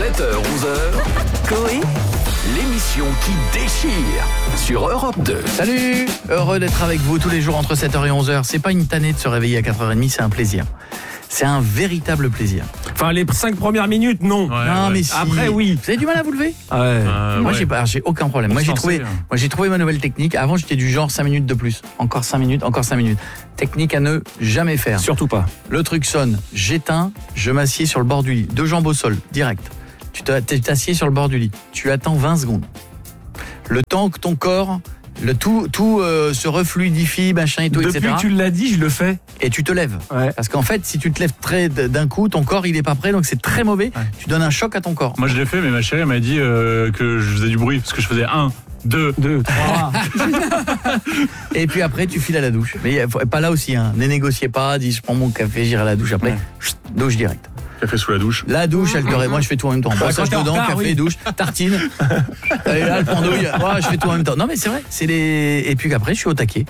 7h-11h, Coé, l'émission qui déchire sur Europe 2. Salut, heureux d'être avec vous tous les jours entre 7h et 11h. C'est pas une tannée de se réveiller à 4h30, c'est un plaisir. C'est un véritable plaisir. Enfin, les 5 premières minutes, non. Non, mais si. Après, oui. Vous avez du mal à vous lever ? Ouais. Moi, j'ai aucun problème. Moi, j'ai trouvé ma nouvelle technique. Avant, j'étais du genre 5 minutes de plus. Encore 5 minutes, encore 5 minutes. Technique à ne jamais faire. Surtout pas. Le truc sonne, j'éteins, je m'assieds sur le bord du lit. 2 jambes au sol, direct. Tu t'assieds sur le bord du lit. Tu attends 20 secondes. Le temps que ton corps... tout se refluidifie, machin et tout, Depuis etc. que tu l'as dit, je le fais. Et tu te lèves. Ouais. Parce qu'en fait, si tu te lèves très d'un coup, ton corps il est pas prêt, donc c'est très mauvais. Ouais. Tu donnes un choc à ton corps. Moi je l'ai fait, mais ma chérie m'a dit que je faisais du bruit parce que je faisais 1, 2, 3. Et puis après, tu files à la douche. Mais pas là aussi, hein. Ne négociez pas, dis je prends mon café, j'irai à la douche après. Ouais. Chut, douche direct. Café sous la douche. La douche, elle te moi je fais tout en même temps. Brossage dedans, café, oui. Douche, tartine. Et là, le pendouille, moi je fais tout en même temps. Non mais c'est vrai, et puis qu'après je suis au taquet.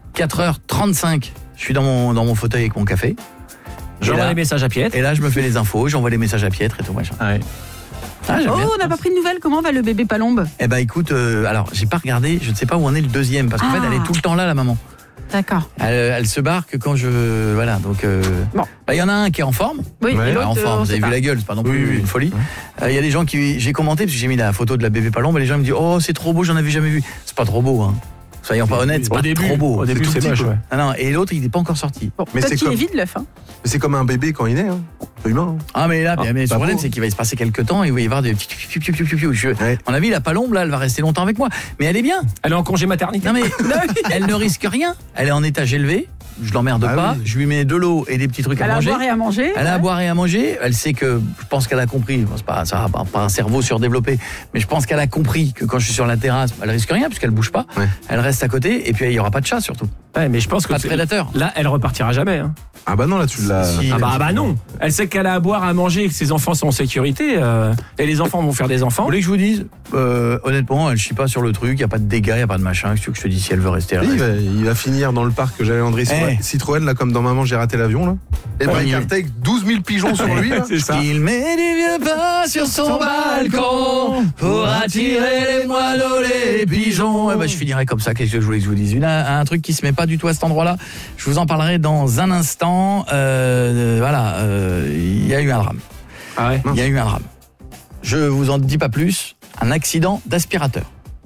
4h35, je suis dans mon fauteuil avec mon café. J'envoie les messages à Pietre. Et là je me fais les infos, j'envoie les messages à Pietre et tout machin. Ouais. on n'a pas pris de nouvelles. Comment va le bébé Palombe ? Eh ben écoute, alors j'ai pas regardé, je ne sais pas où en est le deuxième, parce qu'en fait elle est tout le temps là, la maman. D'accord. Elle se barre que quand je... Voilà, donc... Bon. Il y en a un qui est en forme. Oui, ouais, en forme, vous avez vu la gueule, c'est pas non plus une folie. Il y a des gens qui... J'ai commenté, parce que j'ai mis la photo de la bébé Palombe, et les gens me disent « Oh, c'est trop beau, j'en avais jamais vu. » C'est pas trop beau, hein. Soyons pas honnêtes, c'est pas trop beau. Au début, c'est moche, ouais. Ah non, et l'autre, il n'est pas encore sorti. Bon, mais peut-être qu'il est vide, l'œuf. Hein. Mais c'est comme un bébé quand il est, hein. C'est humain. Hein. Ah, mais là, mais le problème, c'est qu'il va se passer quelques temps, et il va y avoir des petits... À mon avis, la Palombe, là, elle va rester longtemps avec moi. Mais elle est bien. Elle est en congé maternité. Non, mais elle ne risque rien. Elle est en étage élevé. Je l'emmerde pas, oui. Je lui mets de l'eau et des petits trucs à manger. Elle a à boire et à manger. Elle a à boire et à manger. Elle sait que, je pense qu'elle a compris, ça va pas un cerveau surdéveloppé, mais je pense qu'elle a compris que quand je suis sur la terrasse, elle risque rien puisqu'elle bouge pas. Ouais. Elle reste à côté et puis il y aura pas de chat surtout. Ouais, mais je pense que pas de prédateur. Là, elle repartira jamais. Hein. Ah bah non, là tu l'as. Si, bah non. Elle sait qu'elle a à boire, à manger, que ses enfants sont en sécurité et les enfants vont faire des enfants. Vous voulez que je vous dise honnêtement, elle chie pas sur le truc, il y a pas de dégâts, il y a pas de machin. Qu'est-ce que je te dis si elle veut rester là. Il va finir dans le parc que j'allais André Citroën là comme dans Maman j'ai raté l'avion là. Et ben il avec 12 000 pigeons sur lui là. C'est ça. Il met des vieux pains sur son balcon pour attirer les moineaux, les pigeons. Je finirai comme ça. Qu'est-ce que je voulais que je vous dise? Un truc qui se met pas du tout à cet endroit-là. Je vous en parlerai dans un instant. Il y a eu un drame. Ah ouais. Il y a eu un drame. Je vous en dis pas plus. Un accident d'aspirateur.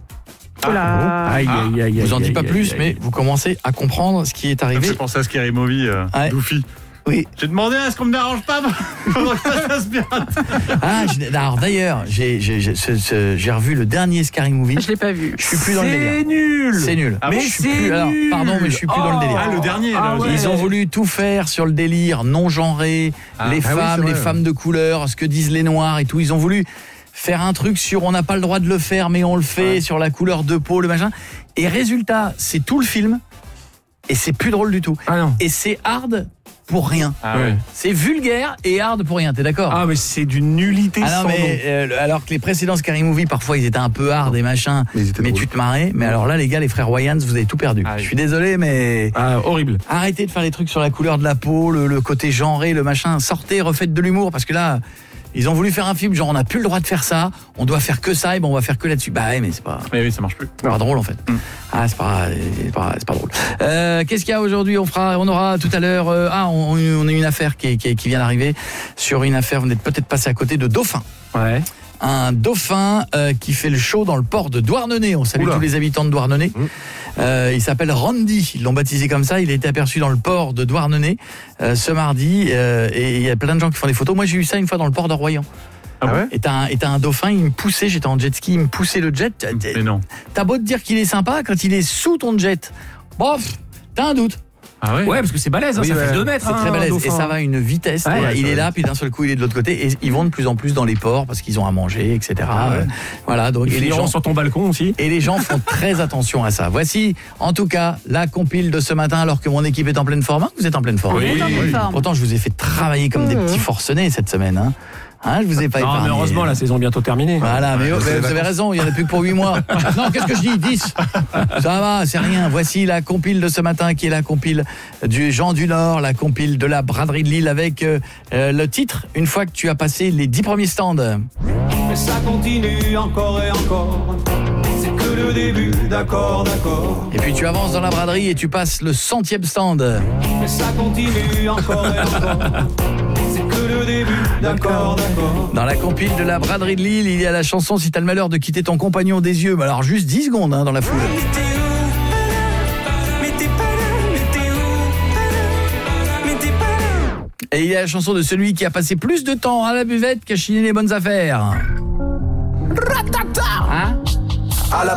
Je vous en dis pas plus, mais vous commencez à comprendre ce qui est arrivé. Je pensais à Scary Movie, Doofy. Oui. J'ai demandé à ce qu'on me dérange pas pendant que je fasse l'aspirateur. Alors d'ailleurs, j'ai revu le dernier Scary Movie. Je l'ai pas vu. Je suis plus dans le délire. C'est nul. C'est nul. Mais c'est nul. Alors, pardon, mais je suis plus dans le délire. Le dernier. Là, Ils ont voulu tout faire sur le délire non genré, les femmes de couleur, ce que disent les noirs et tout. Ils ont voulu faire un truc sur on n'a pas le droit de le faire, mais on le fait, sur la couleur de peau, le machin. Et résultat, c'est tout le film. Et c'est plus drôle du tout. Ah non. Et c'est hard pour rien. Ah ouais. C'est vulgaire et hard pour rien, t'es d'accord? Ah mais c'est d'une nullité sans nom. Alors que les précédents Scary Movie, parfois ils étaient un peu hard et machin, mais tu te marrais. Mais alors là les gars, les frères Wayans, vous avez tout perdu. Je suis désolé, mais... horrible. Arrêtez de faire les trucs sur la couleur de la peau, le côté genré, le machin. Sortez, refaites de l'humour, parce que là... Ils ont voulu faire un film, genre on n'a plus le droit de faire ça, on doit faire que ça, et bon on va faire que là-dessus. Bah ouais, mais c'est pas... Mais oui, ça marche plus. C'est pas drôle en fait. C'est pas drôle. Qu'est-ce qu'il y a aujourd'hui? On aura tout à l'heure... on a une affaire qui vient d'arriver. Sur une affaire, vous n'êtes peut-être passé à côté de Dauphin. Ouais. Un dauphin qui fait le show dans le port de Douarnenez. On salue tous les habitants de Douarnenez. Il s'appelle Randy, ils l'ont baptisé comme ça. Il a été aperçu dans le port de Douarnenez ce mardi et il y a plein de gens qui font des photos. Moi j'ai eu ça une fois dans le port de Royan. Ah ouais? Et t'as un dauphin, il me poussait, j'étais en jet ski, il me poussait le jet. Mais non. T'as beau te dire qu'il est sympa, quand il est sous ton jet, bof, t'as un doute. Ah ouais? Ouais, parce que c'est balèze, ça fait 2 mètres. C'est très balèze et ça va à une vitesse. Il est là, puis d'un seul coup il est de l'autre côté. Et ils vont de plus en plus dans les ports parce qu'ils ont à manger, etc. Voilà, donc et les gens sur ton balcon aussi. Et les gens font très attention à ça. Voici, en tout cas, la compile de ce matin, alors que mon équipe est en pleine forme. Vous êtes en pleine forme. Oui. Pourtant, je vous ai fait travailler comme des petits forcenés cette semaine. Je vous ai pas épargné. Mais heureusement, la saison est bientôt terminée. Voilà, mais vous avez raison, il n'y en a plus que pour 8 mois. Non, qu'est-ce que je dis? 10. Ça va, c'est rien. Voici la compile de ce matin, qui est la compile du Jean du Nord, la compile de la braderie de Lille, avec le titre, une fois que tu as passé les 10 premiers stands. Et ça continue encore et encore. C'est que le début, d'accord. Et puis tu avances dans la braderie et tu passes le 100e stand. Et ça continue encore et encore. C'est que le début, d'accord. Dans la compile de la braderie de Lille, il y a la chanson Si t'as le malheur de quitter ton compagnon des yeux. Mais alors juste 10 secondes dans la foule. Et il y a la chanson de celui qui a passé plus de temps à la buvette qu'à chiner les bonnes affaires. Hein ?